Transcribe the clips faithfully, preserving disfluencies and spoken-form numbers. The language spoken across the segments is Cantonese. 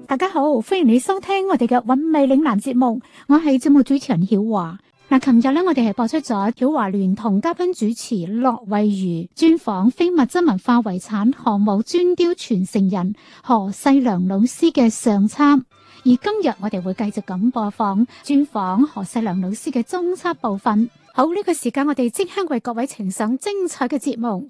大家好，歡迎你收聽我哋嘅韻味嶺南節目，我係節目主持人曉華。嗱，琴日咧我哋係播出咗曉華聯同嘉賓主持駱惠如專訪非物質文化遺產項目磚雕傳承人何世良老師嘅上冊，而今日我哋會繼續咁播放專訪何世良老師嘅中冊部分。好，呢個時間我哋即刻為各位呈上精彩嘅節目。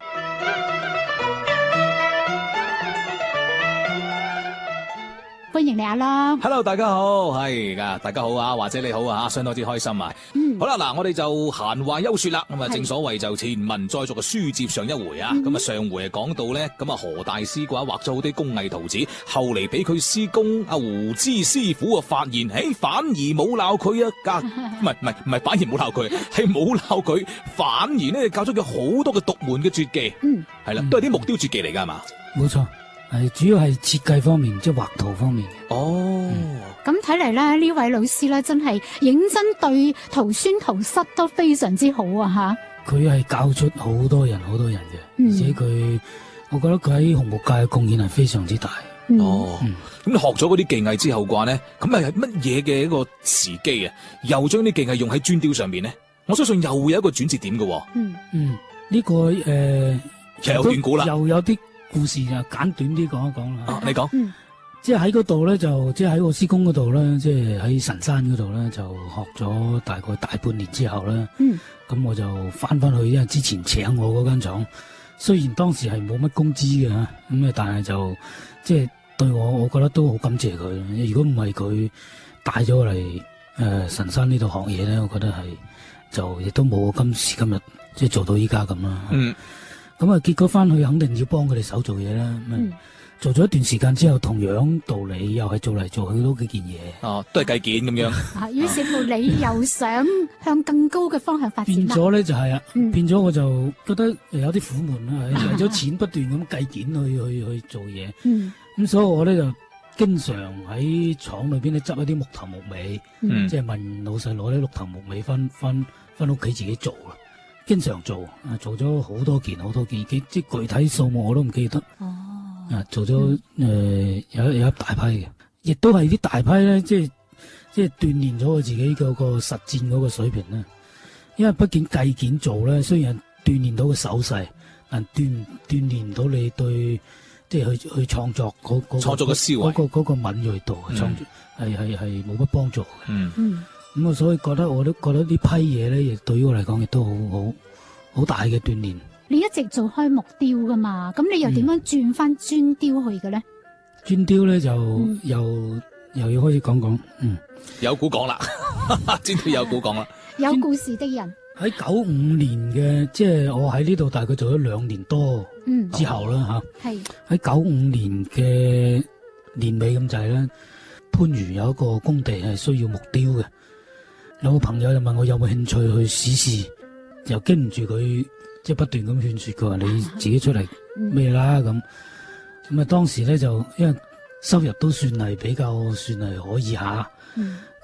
歡迎你阿啦 ，Hello， 大家好，係噶，大家好啊，或者你好啊，相當之開心啊。嗯，好啦，嗱，我哋就閒話休說啦。咁啊，正所謂就前文再續嘅書接上一回啊。咁啊、嗯，上回係講到咧，咁啊何大師嘅話畫咗好啲工藝圖紙，後嚟俾佢師公阿胡之師傅啊發現，誒，反而冇鬧佢啊，教唔係唔係唔係，反而冇鬧佢，係冇鬧佢，反而咧教咗佢好多嘅獨門嘅絕技。嗯，係啦，都係啲木雕絕技嚟噶，係嘛？ 冇錯。係主要係設計方面，即係畫圖方面。 哦， 咁睇嚟咧，呢位老師咧真係認真對徒孫徒孫都非常之好啊！吓，佢係教出好多人，好多人嘅，嗯、而且佢，我覺得佢喺紅木界嘅貢獻係非常之大。 嗯、哦，咁、嗯、學咗嗰啲技藝之後嘅話咧，咁係乜嘢嘅一個時機啊？又將啲技藝用喺磚雕上面咧，我相信又會有一個轉折點嘅。 嗯嗯，呢、這個誒，呃、 其實有段古啦， 又有啲。故事就簡短啲講一講啦。 啊，你講， 嗯、即係喺嗰度咧，就即係喺我師公嗰度咧，即係喺神山嗰度咧，就學咗大概大半年之後咧，咁、嗯、我就翻翻去，因為之前請我嗰間廠，雖然當時係冇乜工資嘅吓，咁啊，但係就即係對我，我覺得都好感謝佢。如果唔係佢帶咗我嚟誒神山呢度學嘢咧，我覺得係就亦都冇我今時今日即係做到依家咁啦。嗯。咁啊，結果翻去肯定要幫佢哋手做嘢啦。嗯，做咗一段時間之後，同樣道理又係做嚟做去都幾件嘢。 哦，都係計件咁樣。 啊，於是乎你又想向更高嘅方向發展。 變咗咧就係啊，嗯、變咗我就覺得有啲苦悶啦，為咗錢不斷咁計件去去去做嘢。嗯，咁所以我咧就經常喺廠裏邊咧執一啲木頭木尾，嗯、即係問老細攞啲木頭木尾翻翻翻屋企自己做啦。經常做，啊做咗好多件好多件，即係具體數目我都唔記得。哦，啊做咗誒、嗯呃、有有一大批嘅，亦都係啲大批咧，即係即係鍛煉咗我自己嗰個實戰嗰個水平咧。因為畢竟計件做咧，雖然鍛煉到個手勢，但鍛鍛煉唔到你對即係去去創作嗰、嗰個創作嘅思維嗰、嗰個嗰、嗰個敏銳度，創作係係係冇乜幫助嘅。嗯嗯。咁啊，所以覺得我都覺得呢批嘢咧，亦對於我嚟講亦都好好好大嘅鍛煉。 你一直做開木雕噶嘛？咁你又點樣轉翻磚雕去嘅咧？ 磚雕咧就、嗯、又又要開始講講，嗯， 有古講啦，磚雕有古講啦， 有故事的人喺九五年嘅，即係我喺呢度大概做咗兩年多之後啦吓，係喺九五年嘅年尾咁滯咧，番禺有一個工地係需要木雕嘅。有個朋友就問我有冇興趣去試試，又跟住佢即係不斷咁勸說佢話你自己出嚟咩啦咁。咁啊當時咧就因為收入都算係比較算係可以下，咁、